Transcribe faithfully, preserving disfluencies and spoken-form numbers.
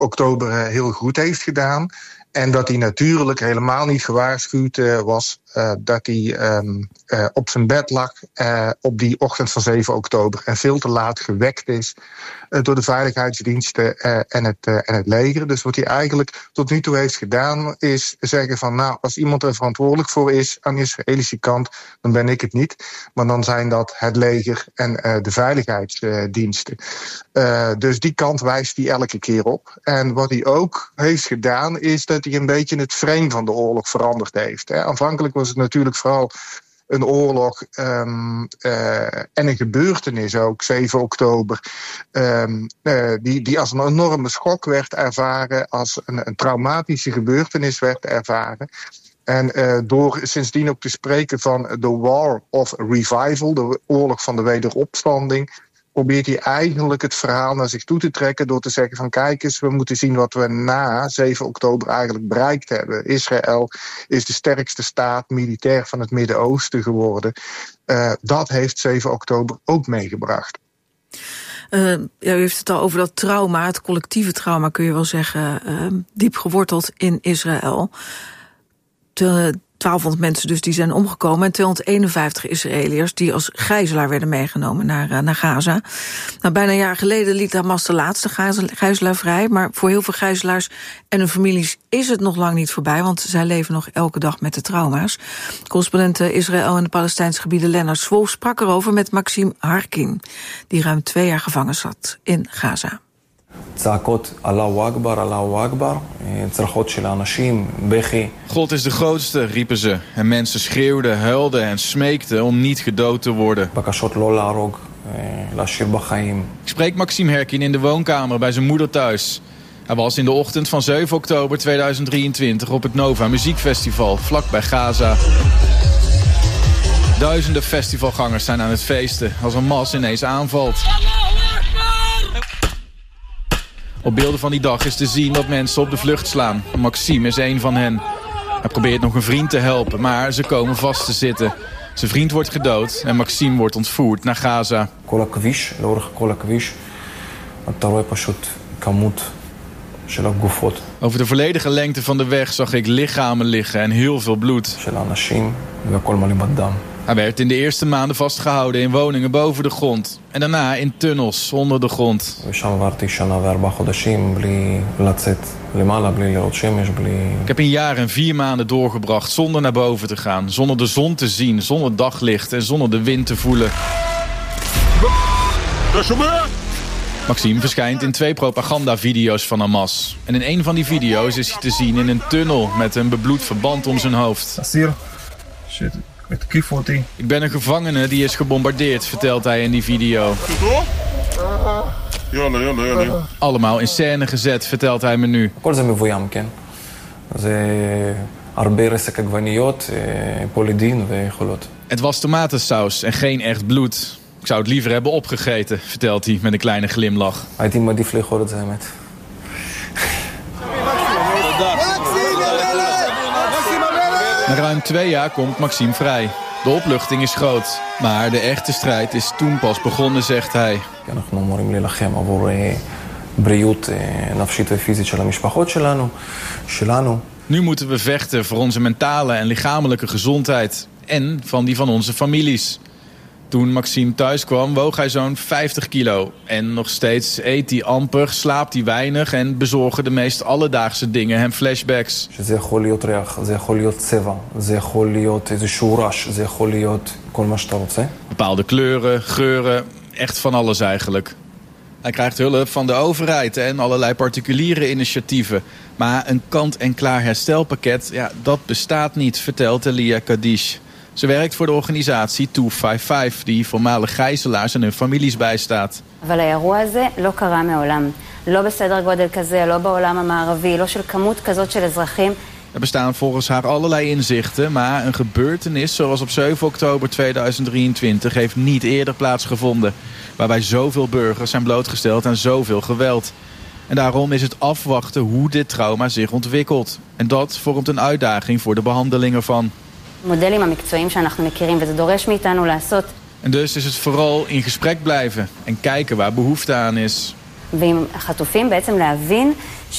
oktober heel goed heeft gedaan. En dat hij natuurlijk helemaal niet gewaarschuwd uh, was uh, dat hij um, uh, op zijn bed lag uh, op die ochtend van zeven oktober... en veel te laat gewekt is uh, door de veiligheidsdiensten uh, en, het, uh, en het leger. Dus wat hij eigenlijk tot nu toe heeft gedaan is zeggen van... nou, als iemand er verantwoordelijk voor is aan de Israëlische kant, dan ben ik het niet. Maar dan zijn dat het leger en uh, de veiligheidsdiensten. Uh, dus die kant wijst hij elke keer op. En wat hij ook heeft gedaan is dat hij een beetje het frame van de oorlog veranderd heeft. Hè. Aanvankelijk was het natuurlijk vooral een oorlog um, uh, en een gebeurtenis ook, zeven oktober... Um, uh, die, die als een enorme schok werd ervaren, als een, een traumatische gebeurtenis werd ervaren. En uh, door sindsdien ook te spreken van de War of Revival, de oorlog van de wederopstanding, probeert hij eigenlijk het verhaal naar zich toe te trekken door te zeggen van kijk eens, we moeten zien wat we na zeven oktober eigenlijk bereikt hebben. Israël is de sterkste staat militair van het Midden-Oosten geworden. Uh, dat heeft zeven oktober ook meegebracht. Uh, ja, u heeft het al over dat trauma, het collectieve trauma kun je wel zeggen, uh, diep geworteld in Israël. De twaalfhonderd mensen dus die zijn omgekomen en tweehonderdeenenvijftig Israëliërs die als gijzelaar werden meegenomen naar, uh, naar Gaza. Nou, bijna een jaar geleden liet Hamas de laatste gijzelaar vrij, maar voor heel veel gijzelaars en hun families is het nog lang niet voorbij, want zij leven nog elke dag met de trauma's. Correspondent Israël en de Palestijnse gebieden Lennart Swolf sprak erover met Maxim Harkin, die ruim twee jaar gevangen zat in Gaza. צעקות אללהו אכבר, אללהו אכבר, צרחות של האנשים, בכי. God is de grootste, riepen ze. En mensen schreeuwden, huilden en smeekten om niet gedood te worden. בקשות לא להרוג, להשאיר בחיים. Ik spreek Maxim Herkin in de woonkamer bij zijn moeder thuis. Hij was in de ochtend van zeven oktober tweeduizend drieëntwintig op het Nova Muziekfestival, vlak bij Gaza. Duizenden festivalgangers zijn aan het feesten als een mas ineens aanvalt. Op beelden van die dag is te zien dat mensen op de vlucht slaan. Maxime is een van hen. Hij probeert nog een vriend te helpen, maar ze komen vast te zitten. Zijn vriend wordt gedood en Maxime wordt ontvoerd naar Gaza. כל הכביש, לאורך כל הכביש, אתה רואה פשוט כמות של הגופות. Over de volledige lengte van de weg zag ik lichamen liggen en heel veel bloed. של האנשים והכל מלא בדם. Hij werd in de eerste maanden vastgehouden in woningen boven de grond. En daarna in tunnels onder de grond. Ik heb een jaar en vier maanden doorgebracht zonder naar boven te gaan. Zonder de zon te zien, zonder daglicht en zonder de wind te voelen. Maxime verschijnt in twee propagandavideo's van Hamas. En in een van die video's is hij te zien in een tunnel met een bebloed verband om zijn hoofd. Ik ben een gevangene die is gebombardeerd, vertelt hij in die video. Allemaal in scène gezet, vertelt hij me nu. Het was tomatensaus en geen echt bloed. Ik zou het liever hebben opgegeten, vertelt hij met een kleine glimlach. Na ruim twee jaar komt Maxime vrij. De opluchting is groot. Maar de echte strijd is toen pas begonnen, zegt hij. Nu moeten we vechten voor onze mentale en lichamelijke gezondheid. En van die van onze families. Toen Maxime thuis kwam, woog hij zo'n vijftig kilo. En nog steeds eet hij amper, slaapt hij weinig en bezorgen de meest alledaagse dingen hem flashbacks. Bepaalde kleuren, geuren, echt van alles eigenlijk. Hij krijgt hulp van de overheid en allerlei particuliere initiatieven. Maar een kant-en-klaar herstelpakket, ja, dat bestaat niet, vertelt Elia Kadish. Ze werkt voor de organisatie tweehonderdvijfenvijftig, die voormalig gijzelaars en hun families bijstaat. אבל האירוע הזה לא קרה מעולם. לא בסדר גודל כזה, לא בעולם המערבי, לא של כמות כזאת של אזרחים. Er bestaan volgens haar allerlei inzichten, maar een gebeurtenis zoals op zeven oktober tweeduizend drieëntwintig heeft niet eerder plaatsgevonden. Waarbij zoveel burgers zijn blootgesteld aan zoveel geweld. En daarom is het afwachten hoe dit trauma zich ontwikkelt. En dat vormt een uitdaging voor de behandeling ervan. המודלים המקצועיים שאנחנו מכירים, וזה דורש מאיתנו לעשות. En dus is het vooral in gesprek blijven en kijken waar behoefte aan is. ועם החטופים בעצם להבין